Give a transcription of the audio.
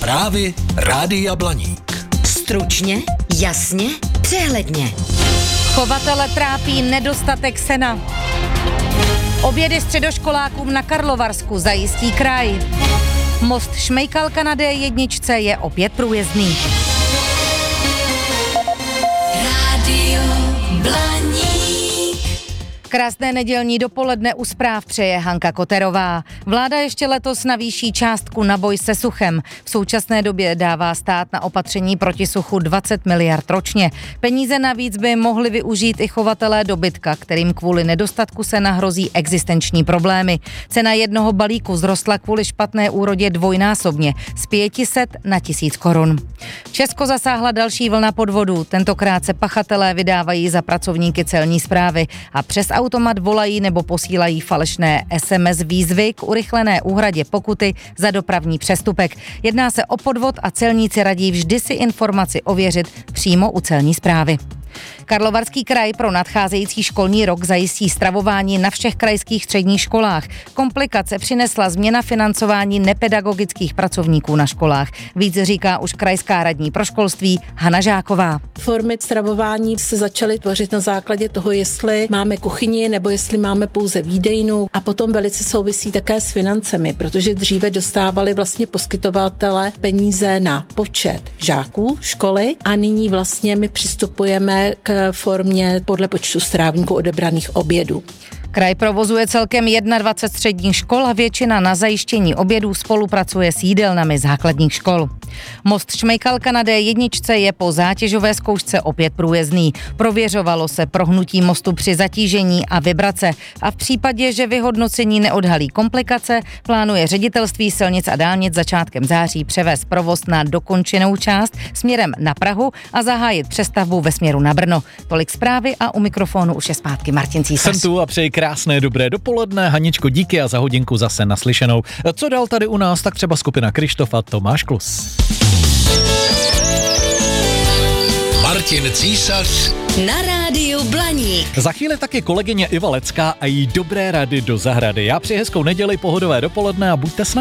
Zprávy Rádia Blaník. Stručně, jasně, přehledně. Chovatele trápí nedostatek sena. Obědy středoškolákům na Karlovarsku zajistí kraj. Most Šmejkalka na D1 je opět průjezdný. Rádio Blaník. Krásné nedělní dopoledne u zpráv přeje Hanka Koterová. Vláda ještě letos navýší částku na boj se suchem. V současné době dává stát na opatření proti suchu 20 miliard ročně. Peníze navíc by mohli využít i chovatelé dobytka, kterým kvůli nedostatku sena hrozí existenční problémy. Cena jednoho balíku zrostla kvůli špatné úrodě dvojnásobně z 500 na 1000 korun. Česko zasáhla další vlna podvodů. Tentokrát se pachatelé vydávají za pracovníky celní správy a přes automat volají nebo posílají falešné SMS výzvy k urychlené úhradě pokuty za dopravní přestupek. Jedná se o podvod a celníci radí vždy si informaci ověřit přímo u celní správy. Karlovarský kraj pro nadcházející školní rok zajistí stravování na všech krajských středních školách. Komplikace přinesla změna financování nepedagogických pracovníků na školách. Víc říká už krajská radní pro školství Hana Žáková. Formy stravování se začaly tvořit na základě toho, jestli máme kuchyni nebo jestli máme pouze výdejnu, a potom velice souvisí také s financemi, protože dříve dostávali vlastně poskytovatelé peníze na počet žáků školy a nyní vlastně my přistupujeme k formě podle počtu strávníků odebraných obědů. Kraj provozuje celkem 21 středních škol a většina na zajištění obědů spolupracuje s jídelnami základních škol. Most Šmejkalka na D1 je po zátěžové zkoušce opět průjezdný. Prověřovalo se prohnutí mostu při zatížení a vibrace a v případě, že vyhodnocení neodhalí komplikace, plánuje ředitelství silnic a dálnic začátkem září převést provoz na dokončenou část směrem na Prahu a zahájit přestavbu ve směru na Brno. Tolik zprávy a u mikrofonu už je zpátky Martin Císař. Jsem tu a přeji krásné dobré dopoledne. Haničko, díky a za hodinku zase naslyšenou. Co dál tady u nás, tak třeba skupina Krištof a Tomáš Klus. Martin Císař Na rádiu Blaník. Za chvíli taky kolegyně Iva Lecká a její dobré rady do zahrady. Já přeji hezkou neděli, pohodové dopoledne a buďte s námi.